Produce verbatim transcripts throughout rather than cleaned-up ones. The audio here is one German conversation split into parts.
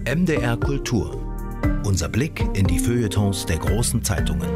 M D R Kultur. Unser Blick in die Feuilletons der großen Zeitungen.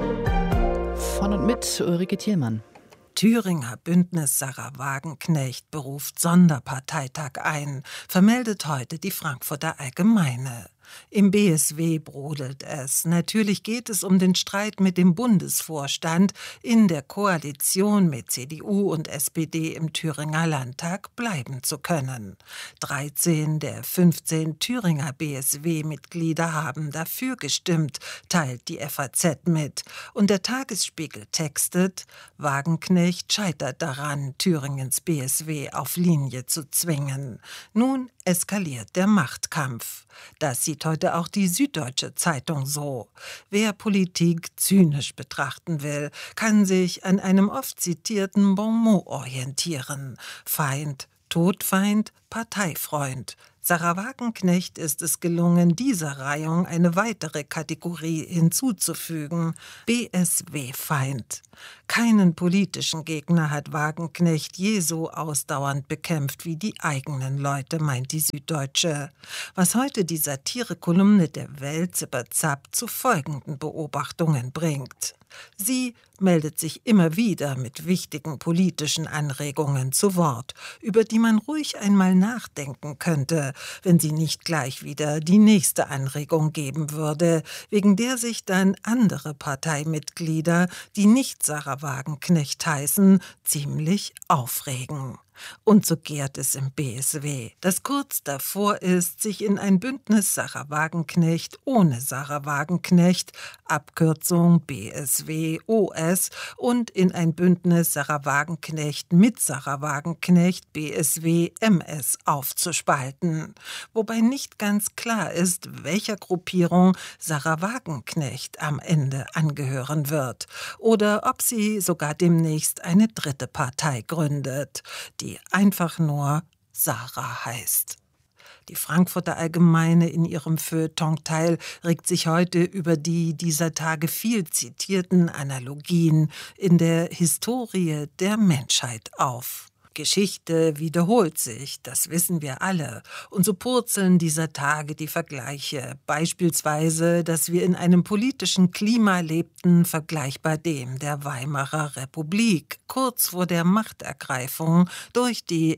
Von und mit Ulrike Thielmann. Thüringer Bündnis Sahra Wagenknecht beruft Sonderparteitag ein, vermeldet heute die Frankfurter Allgemeine. Im B S W brodelt es. Natürlich geht es um den Streit mit dem Bundesvorstand. In der Koalition mit C D U und S P D im Thüringer Landtag bleiben zu können. dreizehn der fünfzehn Thüringer B S W-Mitglieder haben dafür gestimmt, teilt die F A Z mit. Und der Tagesspiegel textet: Wagenknecht scheitert daran, Thüringens B S W auf Linie zu zwingen. Nun eskaliert der Machtkampf. Das sieht heute auch die Süddeutsche Zeitung so. Wer Politik zynisch betrachten will, kann sich an einem oft zitierten Bonmot orientieren. Feind, Todfeind, Parteifreund. Sahra Wagenknecht ist es gelungen, dieser Reihung eine weitere Kategorie hinzuzufügen: B S W-Feind. Keinen politischen Gegner hat Wagenknecht je so ausdauernd bekämpft wie die eigenen Leute, meint die Süddeutsche. Was heute die Satirekolumne der Welt Zipperzapp zu folgenden Beobachtungen bringt. Sie meldet sich immer wieder mit wichtigen politischen Anregungen zu Wort, über die man ruhig einmal nachdenken könnte, wenn sie nicht gleich wieder die nächste Anregung geben würde, wegen der sich dann andere Parteimitglieder, die nicht Sahra Wagenknecht heißen, ziemlich aufregen. Und so gärt es im B S W, das kurz davor ist, sich in ein Bündnis Sahra Wagenknecht ohne Sahra Wagenknecht, Abkürzung B S W O S, und in ein Bündnis Sahra Wagenknecht mit Sahra Wagenknecht B S W M S aufzuspalten. Wobei nicht ganz klar ist, welcher Gruppierung Sahra Wagenknecht am Ende angehören wird oder ob sie sogar demnächst eine dritte Partei gründet, die die einfach nur Sahra heißt. Die Frankfurter Allgemeine in ihrem Feuilleton-Teil regt sich heute über die dieser Tage viel zitierten Analogien in der Historie der Menschheit auf. Geschichte wiederholt sich, das wissen wir alle. Und so purzeln dieser Tage die Vergleiche. Beispielsweise, dass wir in einem politischen Klima lebten, vergleichbar dem der Weimarer Republik, kurz vor der Machtergreifung durch die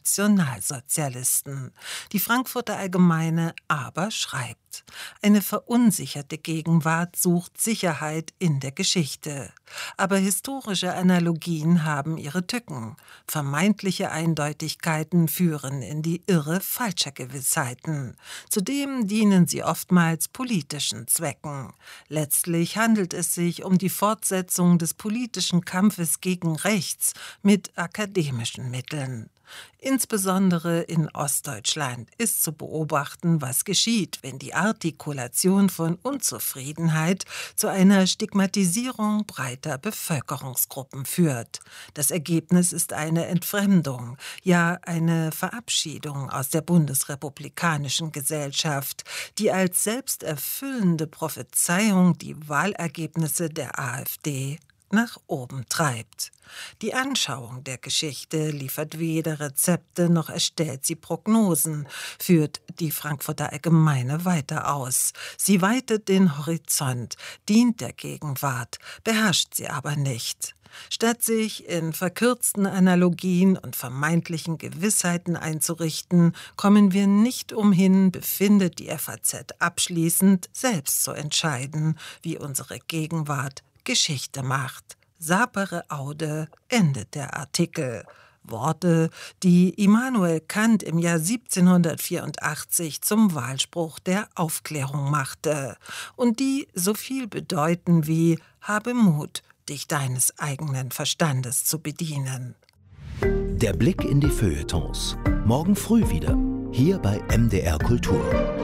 Nationalsozialisten. Die Frankfurter Allgemeine aber schreibt: Eine verunsicherte Gegenwart sucht Sicherheit in der Geschichte. Aber historische Analogien haben ihre Tücken. Vermeintliche Eindeutigkeiten führen in die Irre falscher Gewissheiten. Zudem dienen sie oftmals politischen Zwecken. Letztlich handelt es sich um die Fortsetzung des politischen Kampfes gegen rechts mit akademischen Mitteln. Insbesondere in Ostdeutschland ist zu beobachten, was geschieht, wenn die Artikulation von Unzufriedenheit zu einer Stigmatisierung breiter Bevölkerungsgruppen führt. Das Ergebnis ist eine Entfremdung, ja eine Verabschiedung aus der bundesrepublikanischen Gesellschaft, die als selbsterfüllende Prophezeiung die Wahlergebnisse der AfD nach oben treibt. Die Anschauung der Geschichte liefert weder Rezepte noch erstellt sie Prognosen, führt die Frankfurter Allgemeine weiter aus. Sie weitet den Horizont, dient der Gegenwart, beherrscht sie aber nicht. Statt sich in verkürzten Analogien und vermeintlichen Gewissheiten einzurichten, kommen wir nicht umhin, befindet die F A Z abschließend, selbst zu entscheiden, wie unsere Gegenwart Geschichte macht. Sapere aude, endet der Artikel. Worte, die Immanuel Kant im Jahr siebzehnhundertvierundachtzig zum Wahlspruch der Aufklärung machte und die so viel bedeuten wie: Habe Mut, dich deines eigenen Verstandes zu bedienen. Der Blick in die Feuilletons. Morgen früh wieder, hier bei M D R Kultur.